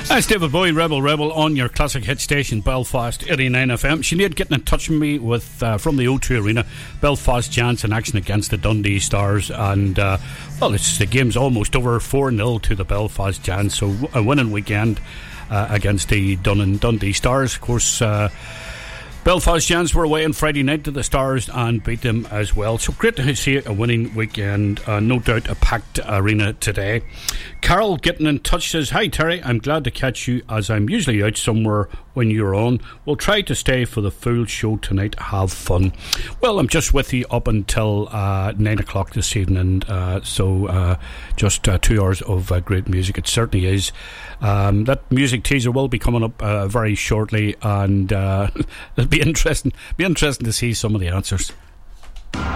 That's David Bowie, Rebel Rebel, on your classic hit station, Belfast 89 FM. Sinead getting in touch with me with from the O2 Arena, Belfast Giants in action against the Dundee Stars. And, the game's almost over, 4-0 to the Belfast Giants. So a winning weekend against the Dundee Stars. Of course, Belfast Giants were away on Friday night to the Stars and beat them as well. So great to see a winning weekend. No doubt a packed arena today. Carol getting in touch says, "Hi Terry, I'm glad to catch you as I'm usually out somewhere when you're on. We'll try to stay for the full show tonight. Have fun." Well, I'm just with you up until 9 o'clock this evening. Just 2 hours of great music. It certainly is. That music teaser will be coming up very shortly, and it'll be interesting to see some of the answers.